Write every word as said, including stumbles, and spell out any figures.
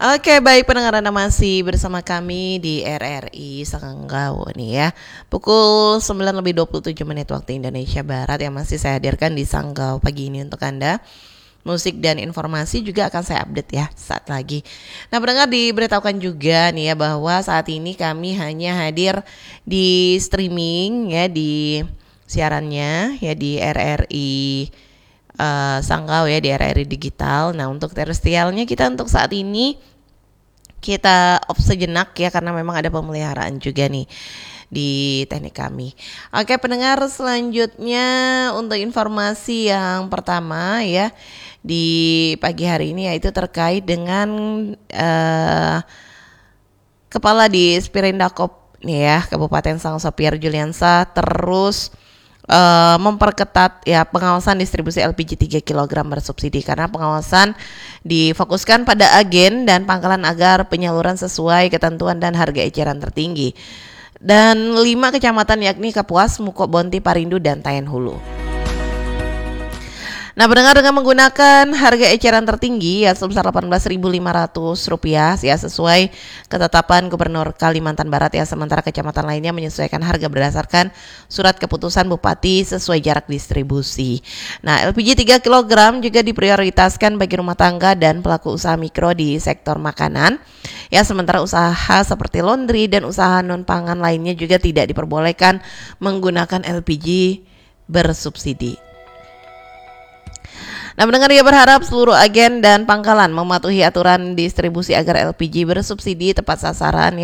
Oke, baik pendengar, Anda masih bersama kami di R R I Sanggau nih ya. Pukul sembilan lebih dua puluh tujuh menit waktu Indonesia Barat yang masih saya hadirkan di Sanggau pagi ini untuk Anda. Musik dan informasi juga akan saya update ya saat lagi. Nah, pendengar, diberitahukan juga nih ya bahwa saat ini kami hanya hadir di streaming ya, di siarannya ya di R R I uh, Sanggau ya, di R R I Digital. Nah, untuk terestrialnya kita untuk saat ini kita off sejenak ya, karena memang ada pemeliharaan juga nih di teknik kami. Oke pendengar, selanjutnya untuk informasi yang pertama ya di pagi hari ini, yaitu terkait dengan uh, Kepala Disperindak nih ya Kabupaten Sanggau Sopiar Juliansa terus Uh, memperketat ya pengawasan distribusi L P G tiga kilogram bersubsidi, karena pengawasan difokuskan pada agen dan pangkalan agar penyaluran sesuai ketentuan dan harga eceran tertinggi, dan lima kecamatan yakni Kapuas, Muko, Bonti, Parindu, dan Tayan Hulu. Nah, pendengar, dengan menggunakan harga eceran tertinggi ya sebesar delapan belas ribu lima ratus rupiah ya sesuai ketetapan Gubernur Kalimantan Barat ya, sementara kecamatan lainnya menyesuaikan harga berdasarkan surat keputusan Bupati sesuai jarak distribusi. Nah, L P G tiga kilogram juga diprioritaskan bagi rumah tangga dan pelaku usaha mikro di sektor makanan ya, sementara usaha seperti laundry dan usaha non pangan lainnya juga tidak diperbolehkan menggunakan L P G bersubsidi. Nah, pendengar, dia berharap seluruh agen dan pangkalan mematuhi aturan distribusi agar L P G bersubsidi tepat sasaran